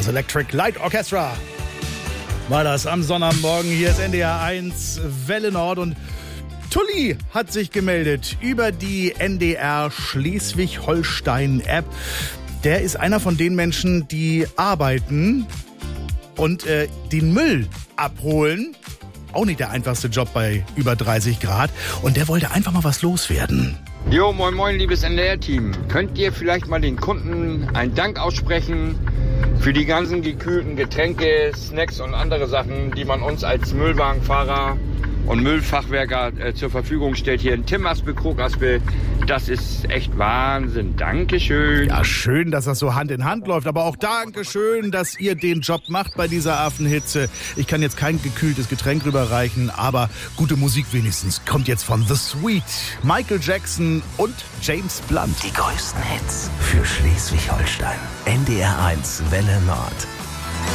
Das Electric Light Orchestra war das am Sonnabendmorgen. Hier ist NDR 1 Welle Nord und Tulli hat sich gemeldet über die NDR Schleswig-Holstein-App. Der ist einer von den Menschen, die arbeiten und den Müll abholen. Auch nicht der einfachste Job bei über 30 Grad. Und der wollte einfach mal was loswerden. Jo, moin moin, liebes NDR-Team. Könnt ihr vielleicht mal den Kunden einen Dank aussprechen für die ganzen gekühlten Getränke, Snacks und andere Sachen, die man uns als Müllwagenfahrer und Müllfachwerker zur Verfügung stellt hier in Timmersbüll, Krogaspel. Das ist echt Wahnsinn. Dankeschön. Ja, schön, dass das so Hand in Hand läuft. Aber auch Dankeschön, dass ihr den Job macht bei dieser Affenhitze. Ich kann jetzt kein gekühltes Getränk rüberreichen, aber gute Musik wenigstens kommt jetzt von The Sweet, Michael Jackson und James Blunt. Die größten Hits für Schleswig-Holstein. NDR 1 Welle Nord.